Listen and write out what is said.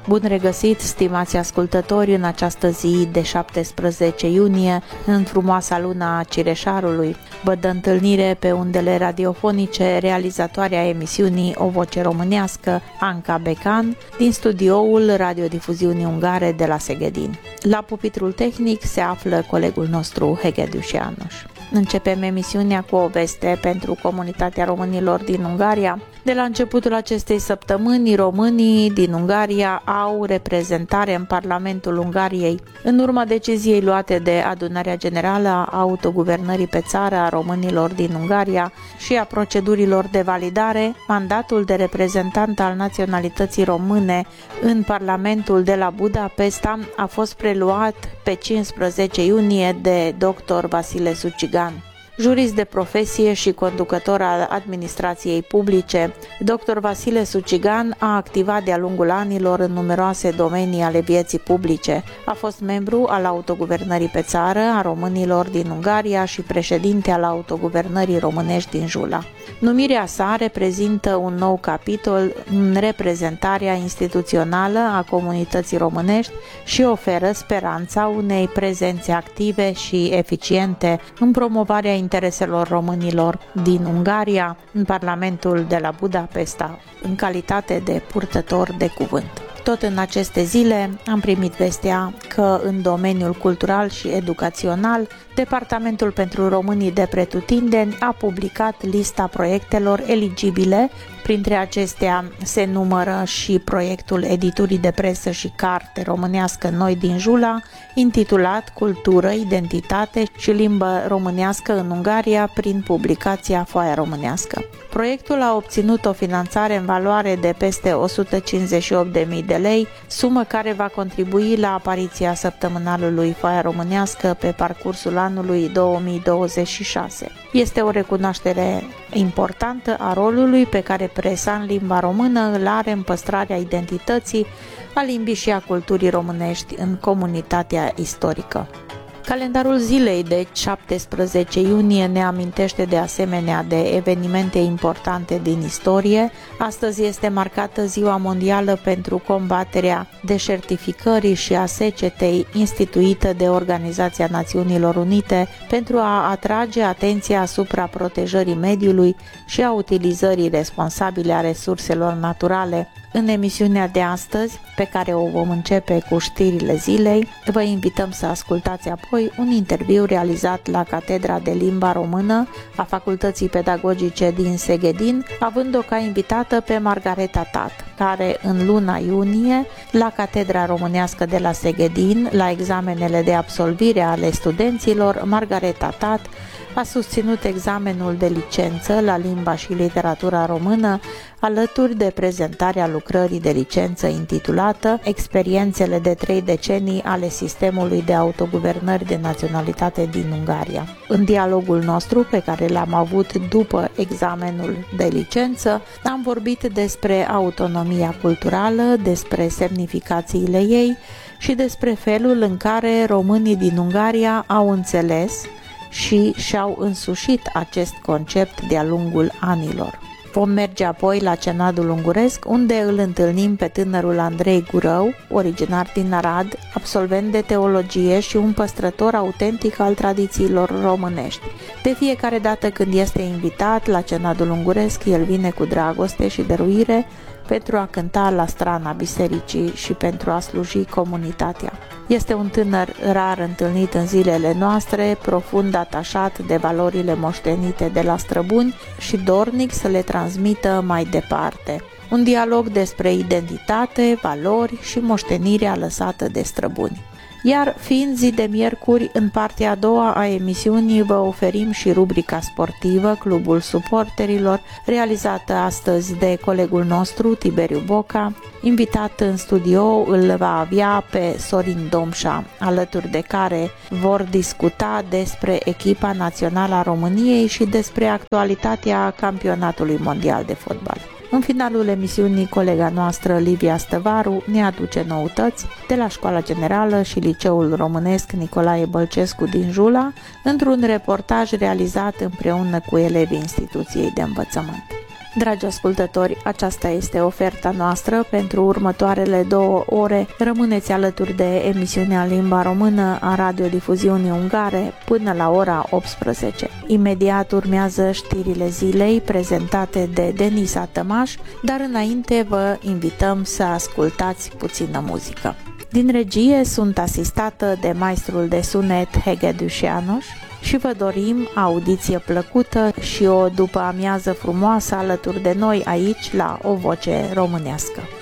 Bun regăsit, stimați ascultători, în această zi de 17 iunie, în frumoasa luna Cireșarului. Vă dă întâlnire pe undele radiofonice realizatoarea emisiunii O Voce Românească, Anca Becan, din studioul radiodifuziunii ungare de la Szegedin. La pupitrul tehnic se află colegul nostru Hegedius János. Începem emisiunea cu o veste pentru comunitatea românilor din Ungaria. De la începutul acestei săptămâni, românii din Ungaria au reprezentare în Parlamentul Ungariei. În urma deciziei luate de Adunarea Generală a Autoguvernării pe țară a românilor din Ungaria și a procedurilor de validare, mandatul de reprezentant al naționalității române în Parlamentul de la Budapesta a fost preluat pe 15 iunie de dr. Vasile Sucigan. Jurist de profesie și conducător al administrației publice, dr. Vasile Sucigan a activat de-a lungul anilor în numeroase domenii ale vieții publice. A fost membru al Autoguvernării pe țară a românilor din Ungaria și președinte al Autoguvernării românești din Jula. Numirea sa reprezintă un nou capitol în reprezentarea instituțională a comunității românești și oferă speranța unei prezențe active și eficiente în promovarea intereselor românilor din Ungaria în Parlamentul de la Budapesta, în calitate de purtător de cuvânt. Tot în aceste zile am primit vestea că în domeniul cultural și educațional, Departamentul pentru Românii de Pretutindeni a publicat lista proiectelor eligibile. Printre acestea se numără și proiectul editurii de presă și carte românească Noi din Jula, intitulat Cultură, Identitate și Limbă Românească în Ungaria prin publicația Foaia Românească. Proiectul a obținut o finanțare în valoare de peste 158.000 de lei, sumă care va contribui la apariția săptămânalului Foaia Românească pe parcursul anului 2026. Este o recunoaștere importantă a rolului pe care presa în limba română îl are în păstrarea identității, a limbii și a culturii românești în comunitatea istorică. Calendarul zilei de 17 iunie ne amintește de asemenea de evenimente importante din istorie. Astăzi este marcată Ziua Mondială pentru combaterea deșertificării și a secetei, instituită de Organizația Națiunilor Unite pentru a atrage atenția asupra protejării mediului și a utilizării responsabile a resurselor naturale. În emisiunea de astăzi, pe care o vom începe cu știrile zilei, vă invităm să ascultați apoi un interviu realizat la Catedra de Limba Română a Facultății Pedagogice din Szegedin, având-o ca invitată pe Margareta Tat, care în luna iunie, la Catedra Românească de la Szegedin, la examenele de absolvire ale studenților, Margareta Tat a susținut examenul de licență la limba și literatura română, alături de prezentarea lucrării de licență intitulată Experiențele de 3 decenii ale sistemului de autoguvernări de naționalitate din Ungaria. În dialogul nostru, pe care l-am avut după examenul de licență, am vorbit despre autonomia culturală, despre semnificațiile ei și despre felul în care românii din Ungaria au înțeles și și-au însușit acest concept de-a lungul anilor. Vom merge apoi la Cenadul Unguresc, unde îl întâlnim pe tânărul Andrei Gurău, originar din Arad, absolvent de teologie și un păstrător autentic al tradițiilor românești. De fiecare dată când este invitat la Cenadul Unguresc, el vine cu dragoste și dăruire pentru a cânta la strana bisericii și pentru a sluji comunitatea. Este un tânăr rar întâlnit în zilele noastre, profund atașat de valorile moștenite de la străbuni și dornic să le transmită mai departe. Un dialog despre identitate, valori și moștenirea lăsată de străbuni. Iar fiind zi de miercuri, în partea a doua a emisiunii vă oferim și rubrica sportivă Clubul Suporterilor, realizată astăzi de colegul nostru Tiberiu Boca. Invitat în studio îl va avea pe Sorin Domșa, alături de care vor discuta despre echipa națională a României și despre actualitatea campionatului mondial de fotbal. În finalul emisiunii, colega noastră Livia Stăvaru ne aduce noutăți de la Școala Generală și Liceul Românesc Nicolae Bălcescu din Jula, într-un reportaj realizat împreună cu elevii instituției de învățământ. Dragi ascultători, aceasta este oferta noastră pentru următoarele 2 ore. Rămâneți alături de emisiunea Limba Română a radiodifuziunii ungare până la ora 18. Imediat urmează știrile zilei prezentate de Denisa Tămaș, dar înainte vă invităm să ascultați puțină muzică. Din regie sunt asistată de maestrul de sunet Hege Dușeanoș și vă dorim audiție plăcută și o după amiază frumoasă alături de noi aici la O Voce Românească.